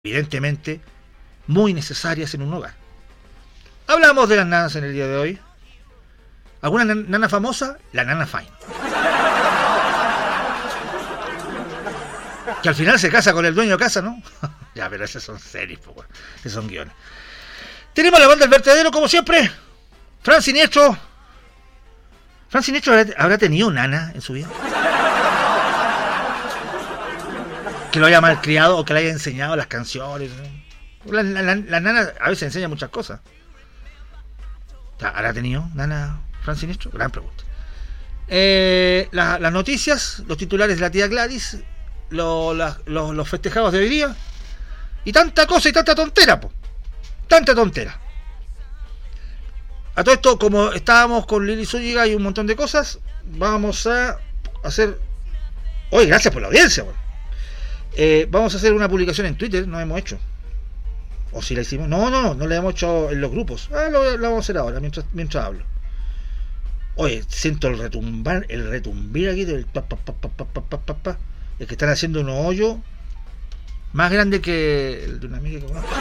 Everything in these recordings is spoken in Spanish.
evidentemente muy necesarias en un hogar. Hablamos de las nanas en el día de hoy. ¿Alguna nana famosa? La nana Fine, que al final se casa con el dueño de casa, ¿no? Ya, pero esas son series, pues, esos son guiones. Tenemos la banda del vertedero, como siempre. Fran Siniestro. ¿Fran Siniestro habrá tenido nana en su vida? Que lo haya malcriado o que le haya enseñado las canciones, ¿no? La nana a veces enseña muchas cosas. ¿Habrá tenido nana Fran Siniestro? Gran pregunta. Las noticias, los titulares de la tía Gladys, los festejados de hoy día, y tanta cosa y tanta tontera, po. Tanta tontera. A todo esto, como estábamos con Lili Zúñiga y un montón de cosas, vamos a hacer... Oye, gracias por la audiencia, po. Vamos a hacer una publicación en Twitter, no hemos hecho. ¿O si la hicimos? No la hemos hecho en los grupos. Lo vamos a hacer ahora, mientras hablo. Oye, siento el retumbar aquí del pa. Es que están haciendo unos hoyos más grandes que el de una amiga que conozco.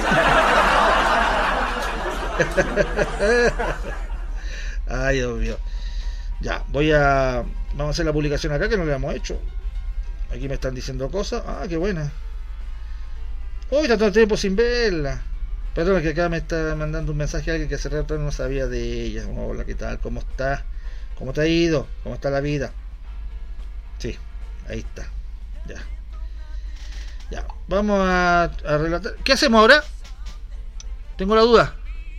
Ay, Dios mío. Ya, vamos a hacer la publicación acá, que no la hemos hecho. Aquí me están diciendo cosas. Qué buena. Uy, tanto tiempo sin verla. Perdón, que acá me está mandando un mensaje a alguien que hace rato no sabía de ella. Hola, ¿qué tal? ¿Cómo está? ¿Cómo te ha ido? ¿Cómo está la vida? Sí, ahí está. Ya. Vamos a relatar. ¿Qué hacemos ahora? Tengo la duda.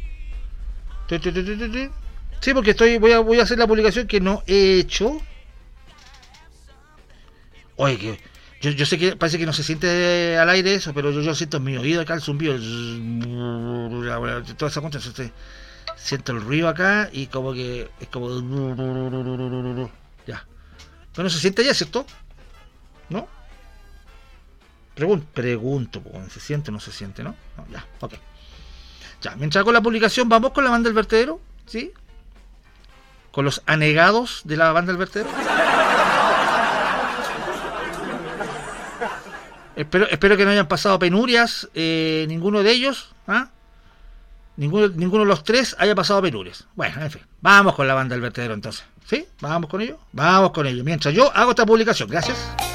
Sí, porque voy a hacer la publicación que no he hecho. Oye, que yo sé que parece que no se siente al aire eso, pero yo siento en mi oído acá el zumbido, toda esa cosa, siento el ruido acá y como que es como ya. Pero no se siente ya, ¿cierto? ¿No? Pregunto, ¿se siente o no se siente, no? Ya, ok. Ya, mientras hago la publicación, vamos con la banda del vertedero, ¿sí? Con los anegados de la banda del vertedero. Espero que no hayan pasado penurias, ninguno de ellos, ninguno de los tres haya pasado penurias. Bueno, en fin, vamos con la banda del vertedero entonces, ¿sí? Vamos con ello, mientras yo hago esta publicación. Gracias.